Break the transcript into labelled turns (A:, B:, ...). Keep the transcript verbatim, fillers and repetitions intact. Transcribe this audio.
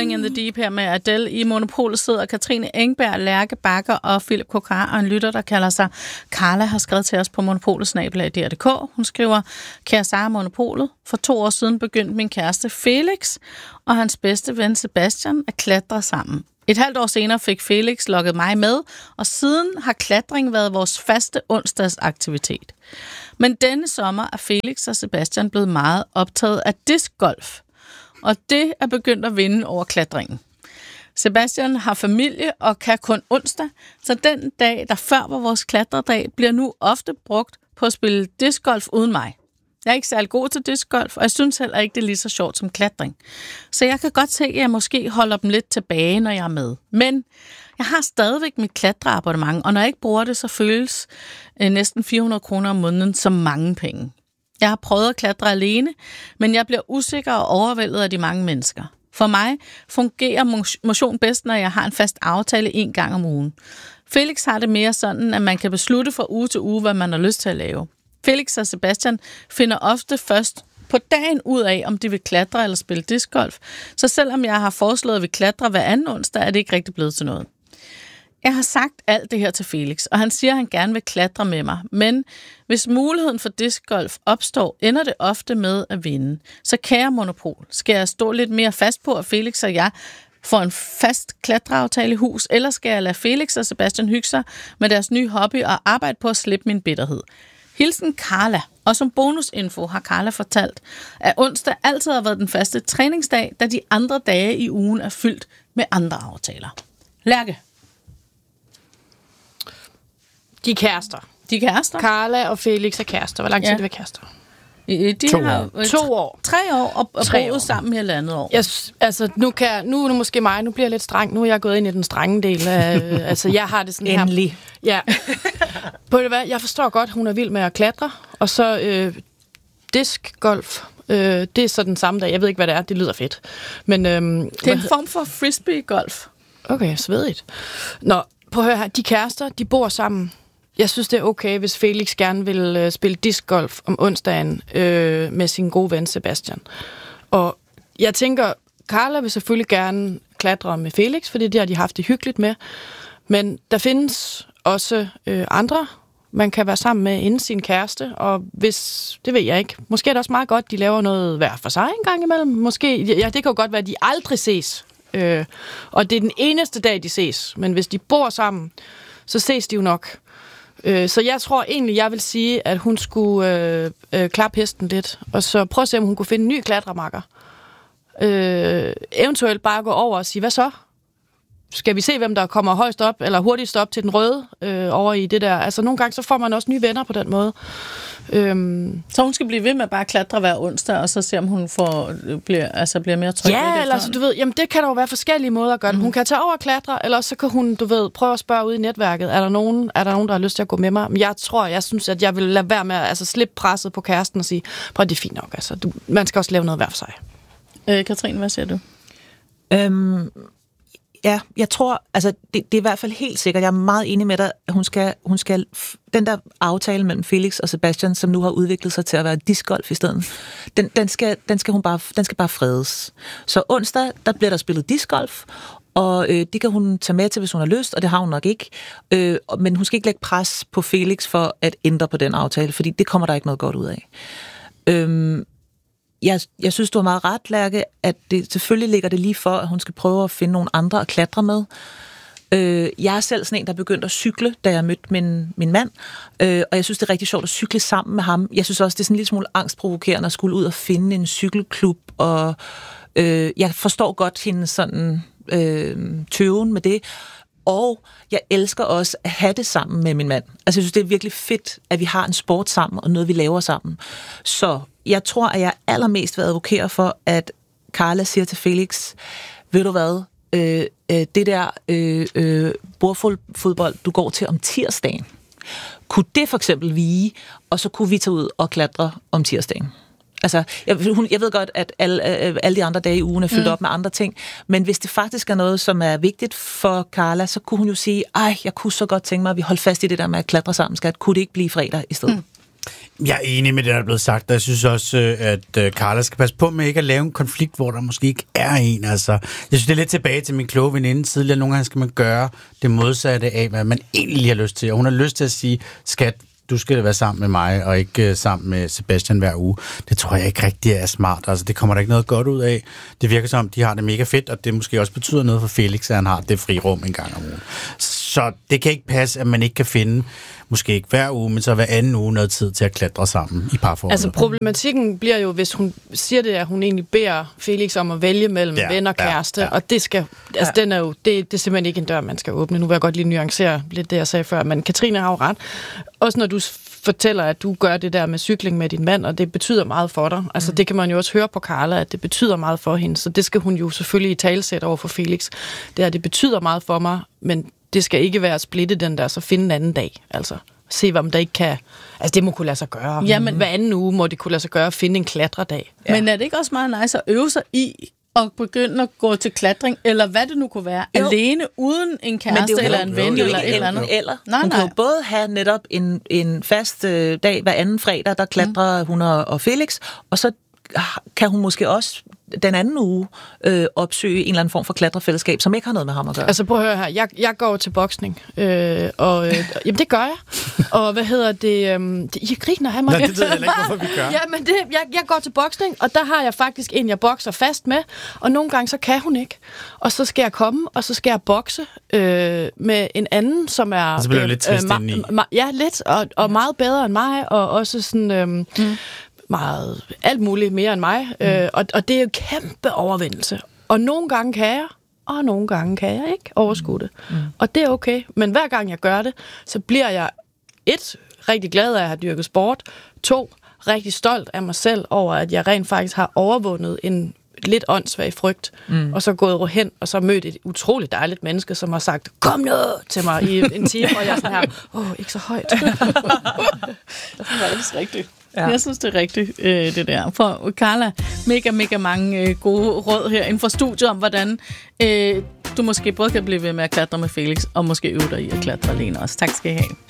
A: Diving in the Deep her med Adele. I Monopolet sidder Katrine Engberg, Lærke Bakker og Philip Kokar, og en lytter, der kalder sig Carla, har skrevet til os på monopolet snabel-a punktum d k. Hun skriver, kære Sara Monopolet, for to år siden begyndte min kæreste Felix og hans bedste ven Sebastian at klatre sammen. Et halvt år senere fik Felix lukket mig med, og siden har klatring været vores faste onsdagsaktivitet. Men denne sommer er Felix og Sebastian blevet meget optaget af discgolf, og det er begyndt at vinde over klatringen. Sebastian har familie og kan kun onsdag, så den dag, der før var vores klatredag, bliver nu ofte brugt på at spille discgolf uden mig. Jeg er ikke særlig god til discgolf, og jeg synes heller ikke, det er lige så sjovt som klatring. Så jeg kan godt se, at jeg måske holder dem lidt tilbage, når jeg er med. Men jeg har stadigvæk mit klatreabonnement, og når jeg ikke bruger det, så føles øh, næsten fire hundrede kroner om måneden som mange penge. Jeg har prøvet at klatre alene, men jeg bliver usikker og overvældet af de mange mennesker. For mig fungerer motion bedst, når jeg har en fast aftale en gang om ugen. Felix har det mere sådan, at man kan beslutte fra uge til uge, hvad man har lyst til at lave. Felix og Sebastian finder ofte først på dagen ud af, om de vil klatre eller spille discgolf. Så selvom jeg har foreslået, at vi klatre hver anden onsdag, er det ikke rigtig blevet til noget. Jeg har sagt alt det her til Felix, og han siger, at han gerne vil klatre med mig. Men hvis muligheden for discgolf opstår, ender det ofte med at vinde. Så kære Monopol, skal jeg stå lidt mere fast på, at Felix og jeg får en fast klatreaftale i hus, eller skal jeg lade Felix og Sebastian hygge sig med deres nye hobby og arbejde på at slippe min bitterhed? Hilsen Carla, og som bonusinfo har Carla fortalt, at onsdag altid har været den faste træningsdag, da de andre dage i ugen er fyldt med andre aftaler. Lærke.
B: De er kærester.
A: De er kærester?
B: Carla og Felix er kærester. Hvor lang tid ja. er det kærester?
A: De
C: to
A: har
C: år.
B: To år.
A: Tre år og, og
B: Tre
A: boet
B: år.
A: sammen i halvandet år.
B: Yes, altså, nu, kan jeg, nu er det måske mig. Nu bliver jeg lidt streng. Nu er jeg gået ind i den strenge del. Af, altså, jeg har det sådan her.
C: Endelig.
B: Ja. På det hvad, jeg forstår godt, hun er vild med at klatre. Og så øh, discgolf. Øh, det er så den samme dag. Jeg ved ikke, hvad det er. Det lyder fedt. Men, øh,
A: det er en form for frisbee-golf.
B: Okay, svedigt. Nå, prøv at høre her. De kærester, de bor sammen. Jeg synes, det er okay, hvis Felix gerne vil øh, spille discgolf om onsdagen øh, med sin gode ven Sebastian. Og jeg tænker, Carla vil selvfølgelig gerne klatre med Felix, fordi det har de haft det hyggeligt med. Men der findes også øh, andre, man kan være sammen med inden sin kæreste, og hvis, det ved jeg ikke, måske er det også meget godt, de laver noget hver for sig en gang imellem. Måske, ja, det kan jo godt være, at de aldrig ses, øh, og det er den eneste dag, de ses. Men hvis de bor sammen, så ses de jo nok. Så jeg tror egentlig, jeg vil sige, at hun skulle øh, øh, klappe hesten lidt, og så prøve at se, om hun kunne finde en ny klatremakker. Øh, eventuelt bare gå over og sige, hvad så? Skal vi se, hvem der kommer højst op, eller hurtigst op til den røde øh, over i det der? Altså nogle gange, så får man også nye venner på den måde. Øhm.
A: Så hun skal blive ved med at bare klatre hver onsdag, og så se, om hun får, bliver, altså bliver mere tryg.
B: Ja, eller så, du ved, jamen det kan der jo være forskellige måder at gøre det. Mm. Hun kan tage over og klatre, eller så kan hun, du ved, prøve at spørge ud i netværket. Er der nogen, er der, nogen der har lyst til at gå med mig? Men jeg tror, jeg synes, at jeg vil lade være med at altså, slippe presset på kæresten og sige, prøv, det er fint nok. Altså, du, man skal også lave noget hver for sig.
A: Øh, Katrine, hvad siger du?
C: Øhm, ja, jeg tror, altså det, det er i hvert fald helt sikkert, jeg er meget enig med dig, at hun skal, hun skal, den der aftale mellem Felix og Sebastian, som nu har udviklet sig til at være discgolf i stedet, den, den, skal, den, skal hun bare, den skal bare fredes. Så onsdag, der bliver der spillet discgolf, og øh, det kan hun tage med til, hvis hun har lyst, og det har hun nok ikke. Øh, men hun skal ikke lægge pres på Felix for at ændre på den aftale, fordi det kommer der ikke noget godt ud af. Øh, Jeg, jeg synes, du har meget ret, Lærke, at det selvfølgelig ligger det lige for, at hun skal prøve at finde nogle andre at klatre med. Øh, jeg er selv sådan en, der begyndte at cykle, da jeg mødte min, min mand, øh, og jeg synes, det er rigtig sjovt at cykle sammen med ham. Jeg synes også, det er sådan en lille smule angstprovokerende at skulle ud og finde en cykelklub, og øh, jeg forstår godt hendes sådan øh, tøven med det. Og jeg elsker også at have det sammen med min mand. Altså, jeg synes, det er virkelig fedt, at vi har en sport sammen, og noget, vi laver sammen. Så jeg tror, at jeg allermest vil advokere for, at Carla siger til Felix, ved du hvad, øh, øh, det der øh, øh, bordfodbold, du går til om tirsdagen, kunne det for eksempel vige, og så kunne vi tage ud og klatre om tirsdagen. Altså, jeg, hun, jeg ved godt, at alle, alle de andre dage i ugen er fyldt mm. op med andre ting, men hvis det faktisk er noget, som er vigtigt for Carla, så kunne hun jo sige, ej, jeg kunne så godt tænke mig, at vi holdt fast i det der med at klatre sammen, skat. Kunne det ikke blive fredag i stedet? Mm.
D: Jeg er enig med det, der er blevet sagt, og jeg synes også, at Carla skal passe på med ikke at lave en konflikt, hvor der måske ikke er en. Altså, jeg synes, det er lidt tilbage til min kloge veninde tidligere. Nogle gange skal man gøre det modsatte af, hvad man egentlig har lyst til. Og hun har lyst til at sige, skat, du skal være sammen med mig, og ikke sammen med Sebastian hver uge. Det tror jeg ikke rigtig er smart. Altså, det kommer der ikke noget godt ud af. Det virker som, de har det mega fedt, og det måske også betyder noget for Felix, at han har det fri rum en gang om ugen. Så det kan ikke passe, at man ikke kan finde, måske ikke hver uge, men så hver anden uge noget tid til at klatre sammen i parforholdet.
B: Altså problematikken bliver jo, hvis hun siger det, at hun egentlig beder Felix om at vælge mellem ja, ven og kæreste, ja, ja. og det skal, altså ja. den er jo, det, det er simpelthen ikke en dør, man skal åbne. Nu vil jeg godt lige nuancere lidt det, jeg sagde før, men Katrine har jo ret. Også når du fortæller, at du gør det der med cykling med din mand, og det betyder meget for dig. Altså mm. det kan man jo også høre på Carla, at det betyder meget for hende, så det skal hun jo selvfølgelig i talesæt over for Felix. Det er, det betyder meget for mig, men det skal ikke være at splitte den der, så finde en anden dag. Altså, se, om der ikke kan... Altså, det må kunne lade sig gøre. Jamen, hver anden uge må det kunne lade sig gøre at finde en klatredag.
A: Ja. Men er det ikke også meget nice at øve sig i at begynde at gå til klatring, eller hvad det nu kunne være, jo. alene, uden en kæreste eller en ven, eller et eller andet?
C: Eller. Nej, hun nej. kan jo både have netop en, en fast øh, dag hver anden fredag, der klatrer mm. hun og, og Felix, og så kan hun måske også den anden uge øh, opsøge en eller anden form for klatrefællesskab, som ikke har noget med ham at gøre.
B: Altså prøv at høre her, jeg, jeg går til boksning, øh, og øh, jamen det gør jeg. Og hvad hedder det? Øh, det I griner af mig.
D: Nej, det ved jeg ikke, hvorfor vi gør.
B: Ja, men det, jeg, jeg går til boksning, og der har jeg faktisk en, jeg bokser fast med, og nogle gange så kan hun ikke. Og så skal jeg komme, og så skal jeg bokse øh, med en anden, som er...
D: Og så bliver øh, lidt twist øh, ma-
B: ma- Ja, lidt, og, og meget bedre end mig, og også sådan... Øh, mm. meget, alt muligt mere end mig, mm. øh, og, og det er jo kæmpe overvindelse. Og nogle gange kan jeg, og nogle gange kan jeg ikke overskue det. Mm. Og det er okay, men hver gang jeg gør det, så bliver jeg et, rigtig glad af at have dyrket sport, to, rigtig stolt af mig selv over, at jeg rent faktisk har overvundet en lidt åndssvag frygt, mm. og så gået hen, og så mødt et utroligt dejligt menneske, som har sagt, kom nu til mig i en time, og jeg er sådan her, åh, oh, ikke så højt.
A: Det var ellers rigtigt. Ja. Jeg synes, det er rigtigt, øh, det der. For Carla, mega, mega mange øh, gode råd her inden for studiet om, hvordan øh, du måske både kan blive ved med at klatre med Felix, og måske øve dig i at klatre alene også. Tak skal I have.